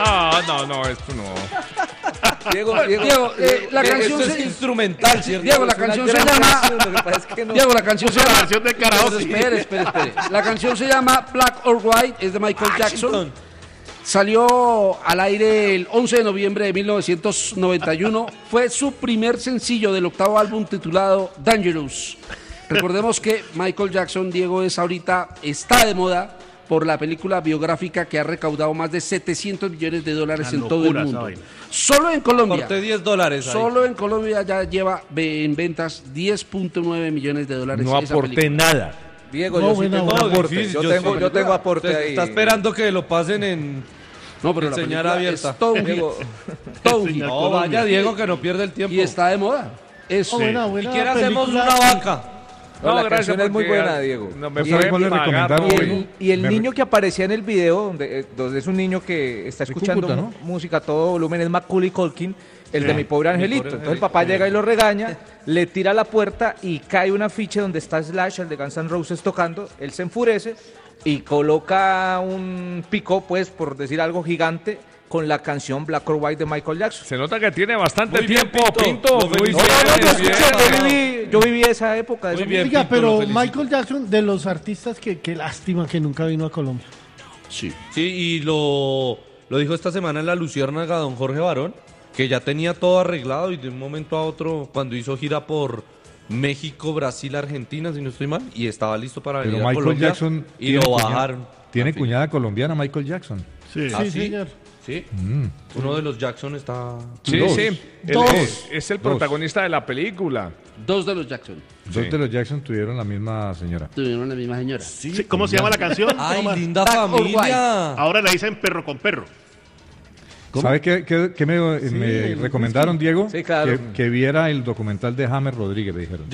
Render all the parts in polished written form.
No, esto no. Diego, la canción es instrumental, ¿cierto? Diego, la canción se llama... Diego, la canción se llama... versión de karaoke. Espere. La canción se llama Black or White, es de Michael Jackson. Salió al aire el 11 de noviembre de 1991. Fue su primer sencillo del octavo álbum titulado Dangerous. Recordemos que Michael Jackson, Diego, está de moda por la película biográfica que ha recaudado más de $700 millones en todo el mundo. Solo en Colombia. Corté $10. Solo en Colombia ya lleva en ventas $10.9 millones. No aporté nada. Diego, yo sí tengo aporte. Yo tengo aporte ahí. Está esperando que lo pasen en... No, pero señal abierta. No, vaya Diego, que no pierde el tiempo. Y está de moda. Eso. ¿Y quién hacemos una vaca? No, la canción es muy buena, Diego. No, me pueden pagar, y el niño que aparecía en el video, donde es un niño que está escuchando Cúcuta, ¿no? música a todo volumen, es Macaulay Culkin, el de Mi Pobre Angelito. Entonces el papá llega y lo regaña, le tira a la puerta y cae un afiche donde está Slash, el de Guns N' Roses, tocando. Él se enfurece y coloca un pico, pues, por decir algo, gigante, con la canción Black or White de Michael Jackson. Se nota que tiene bastante Muy bien, tiempo, Pinto. Muy bien. Yo viví esa época. Muy bien, Oiga, Pinto, pero lo felicito. Michael Jackson, de los artistas que lástima que nunca vino a Colombia. Sí. Sí, y lo dijo esta semana en La Luciérnaga don Jorge Barón, que ya tenía todo arreglado y de un momento a otro, cuando hizo gira por México, Brasil, Argentina, si no estoy mal, y estaba listo para venir Pero a Michael Colombia, Jackson y lo bajaron. Tiene En fin. cuñada colombiana Michael Jackson. Sí, ¿Ah, sí? señor. Sí, uno de los Jackson está... Sí. Dos. Es el protagonista de la película. Dos de los Jackson Dos de los Jackson tuvieron la misma señora. tuvieron la misma señora. Sí, ¿cómo se llama la canción? ¡Ay, linda Black or familia! Ahora la dicen perro con perro. ¿Sabe qué me recomendaron, Diego? Sí, claro. Que viera el documental de James Rodríguez, me dijeron.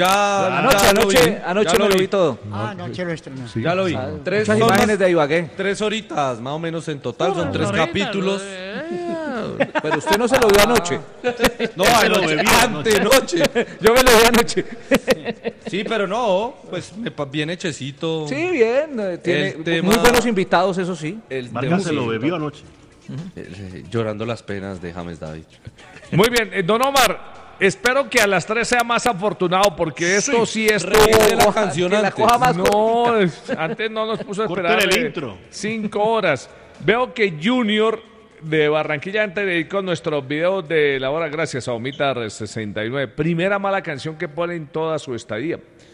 Anoche me lo vi todo. Anoche lo estrenó. Sí. Ya lo vi. Muchas imágenes de Ibagué. 3 horitas, más o menos en total, son 3 capítulos. Pero usted no se lo vio anoche. No, lo bebí antenoche. Yo me lo vi anoche. Sí, pero no, pues bien hechecito. Sí, bien. Tiene El tema- muy buenos invitados, eso sí. El Vargas se lo música. bebió anoche. Llorando las penas de James David. Muy bien, don Omar, espero que a las 3 sea más afortunado, porque esto sí estuvo... Repite la canción que la antes. coja más No, antes no nos puso a Corten esperar el intro. 5 horas. Veo que Junior de Barranquilla antes dedicó nuestros videos de la hora, gracias a Omita69. Primera mala canción que pone en toda su estadía.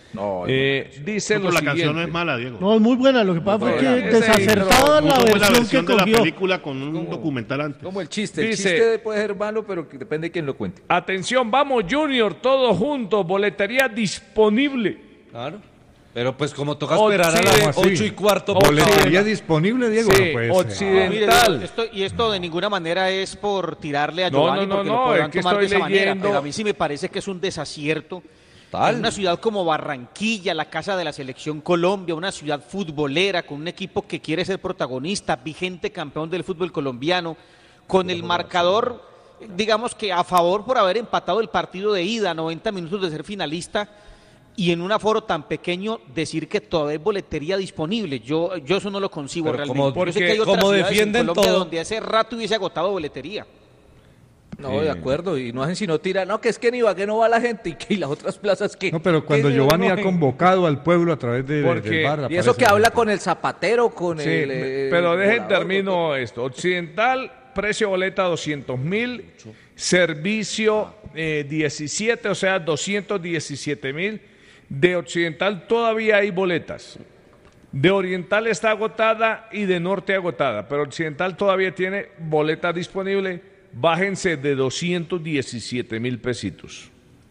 Dice No, lo pero la siguiente. canción no es mala, Diego. No, es muy buena. Lo que pasa fue que buena. desacertada No la como la versión que de la cogió. película con un documental antes. Como el chiste. El Dice- chiste puede ser malo, pero que depende de quién lo cuente. Atención, vamos Junior, todos juntos, boletería disponible. Claro. Pero pues como toca esperar a Occidente- las 8:15. ¿Boletería disponible, Diego? Sí, No puede ser. occidental. Y esto de ninguna manera es por tirarle a No, Giovanni no, porque no, lo podrán es que tomar de estoy esa manera, leyendo- pero a mí sí me parece que es un desacierto. Tal. En una ciudad como Barranquilla, la casa de la Selección Colombia, una ciudad futbolera con un equipo que quiere ser protagonista, vigente campeón del fútbol colombiano, con el marcador, digamos que a favor por haber empatado el partido de ida, 90 minutos de ser finalista, y en un aforo tan pequeño decir que todavía hay boletería disponible. Yo eso no lo concibo Pero realmente. como- Por eso es porque que hay otras como ciudades en defienden Colombia todo. donde hace rato hubiese agotado boletería. No, de acuerdo. Y no hacen sino tirar. No, que es que en Ibagué no va la gente y las otras plazas que. No, pero cuando que Giovanni ha no, convocado al pueblo a través Porque- del bar. Y eso aparece que habla gente. con el zapatero, con Sí, el. pero dejen volador, termino esto. Occidental, precio boleta 200.000, servicio 17, o sea 217.000. De Occidental todavía hay boletas. De Oriental está agotada y de Norte agotada, pero Occidental todavía tiene boleta disponible. Bájense de 217.000 pesitos.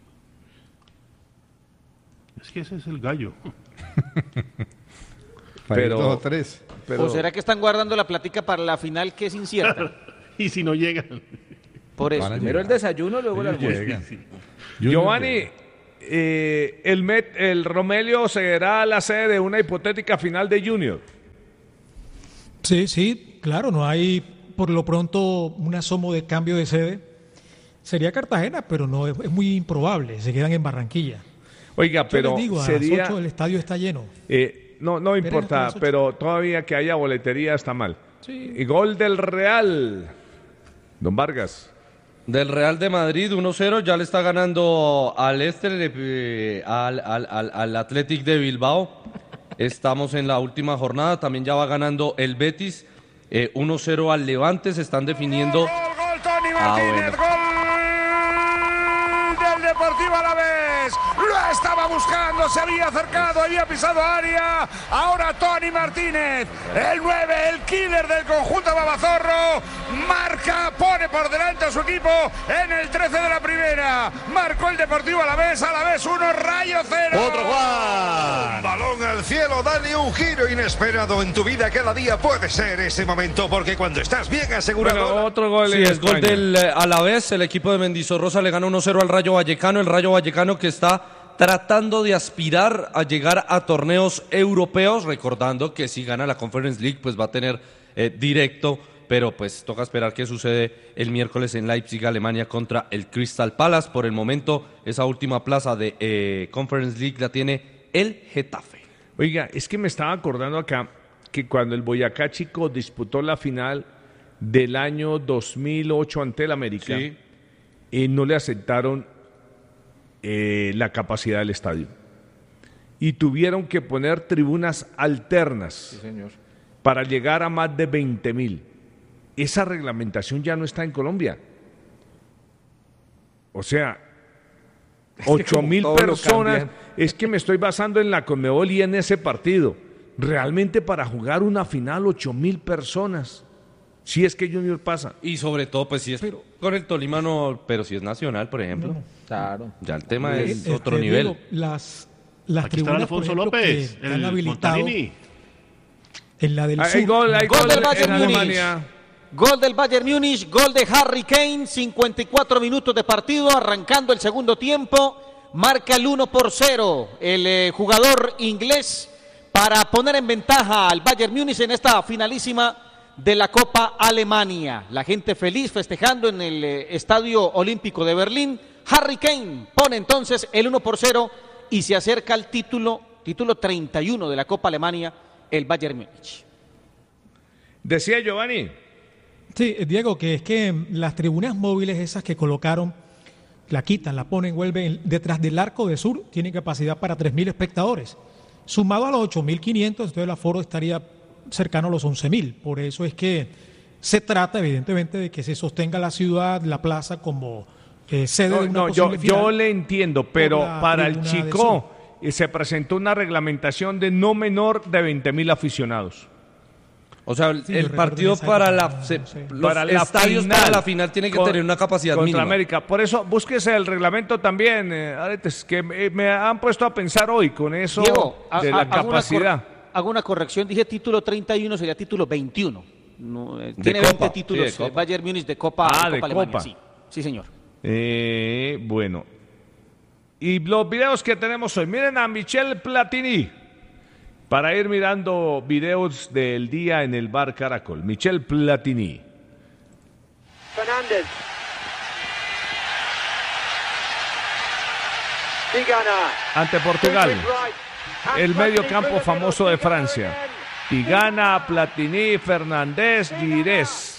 Es que ese es el gallo. Para ir pero- 2 o 3. Pero ¿O será que están guardando la plática para la final que es incierta? Y si no llegan. Por eso. Van a Primero el desayuno, luego el Ellos almuerzo. llegan. Giovanni, el Romelio será la sede de una hipotética final de Junior. Sí, claro, no hay por lo pronto un asomo de cambio de sede. Sería Cartagena, pero no es muy improbable, se quedan en Barranquilla. Oiga, Yo pero les digo, a sería... las 8 el estadio está lleno. No Esperen hasta importa, las 8. pero todavía que haya boletería está mal. Sí. Y gol del Real. Don Vargas. Del Real de Madrid 1-0, ya le está ganando al al Athletic de Bilbao. Estamos en la última jornada, también ya va ganando el Betis 1-0 al Levante, se están definiendo. Gol, Tony Martínez, gol del Deportivo Alavés. Lo estaba buscando, se había acercado, había pisado área. Ahora Tony Martínez, el 9, el killer del conjunto babazorro, marca, pone por delante a su equipo en el 13 de la primera. Marcó el Deportivo Alavés, Alavés 1, Rayo 0. Otro Juan. Un balón al cielo, dale un giro inesperado en tu vida. Cada día puede ser ese momento, porque cuando estás bien asegurado. Bueno, otro gol. Sí, es gol del Alavés. El equipo de Mendizorroza le ganó 1-0 al Rayo Vallecano. El Rayo Vallecano que está tratando de aspirar a llegar a torneos europeos, recordando que si gana la Conference League pues va a tener directo, pero pues toca esperar qué sucede el miércoles en Leipzig, Alemania, contra el Crystal Palace. Por el momento esa última plaza de Conference League la tiene el Getafe. Oiga, es que me estaba acordando acá que cuando el Boyacá Chico disputó la final del año 2008 ante el América, Sí. No le aceptaron la capacidad del estadio. Y tuvieron que poner tribunas alternas Sí, señor. para llegar a más de 20.000. Esa reglamentación ya no está en Colombia. O sea, que como 8.000 todo lo personas. cambian. Es que me estoy basando en la Conmebol y en ese partido. Realmente para jugar una final, 8.000 personas. Si es que Junior pasa. Y sobre todo pues si es con el Tolima no, pero si es nacional, por ejemplo. Claro. Ya el tema es otro Diego, nivel. las Aquí está tribunas, Alfonso por ejemplo, López, que han el habilitado Montanini. en la del Hay sur. gol, hay Gol gol del en Bayern Múnich. Alemania. Gol del Bayern Múnich, gol de Harry Kane, 54 minutos de partido, arrancando el segundo tiempo, marca el 1-0 el jugador inglés para poner en ventaja al Bayern Múnich en esta finalísima de la Copa Alemania. La gente feliz festejando en el Estadio Olímpico de Berlín. Harry Kane pone entonces el 1-0 y se acerca al título 31 de la Copa Alemania, el Bayern Múnich. Decía Giovanni. Sí, Diego, que es que las tribunas móviles esas que colocaron, la quitan, la ponen, vuelven detrás del Arco de Sur, tienen capacidad para 3.000 espectadores. Sumado a los 8.500, entonces el aforo estaría cercano a los 11.000. Por eso es que se trata, evidentemente, de que se sostenga la ciudad, la plaza, como sede de una posible yo final. le entiendo, pero por la para el tribuna del Chico se presentó una reglamentación de no menor de 20.000 aficionados. O sea, Sí, yo el recuerdo partido en esa para época, la no sé. los Para la estadios final, para la final tienen que tener una capacidad contra mínima. América. Por eso, búsquese el reglamento también, Aretes, que me han puesto a pensar hoy con eso Diego, de la capacidad. Hago una corrección, dije título 31, sería título 21. No, tiene Copa, 20 títulos sí, de Copa. Bayern Múnich de Copa, De Alemania. Copa. Sí, sí, señor. Bueno. Y los videos que tenemos hoy. Miren a Michel Platini. Para ir mirando videos del día en el bar Caracol. Michel Platini. Fernández. Tigana. Ante Portugal. El medio campo famoso de Francia. Tigana, Platini, Fernández, Girés.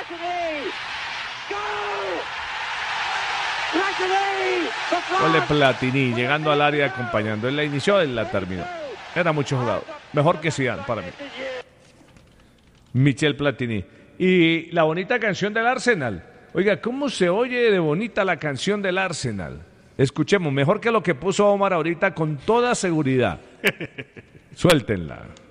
Gol de Platini, llegando al área acompañando. Él la inició, él la terminó. Era mucho jugador. Mejor que Zidane para mí. Michel Platini. Y la bonita canción del Arsenal. Oiga, ¿cómo se oye de bonita la canción del Arsenal? Escuchemos, mejor que lo que puso Omar ahorita con toda seguridad. Suéltenla.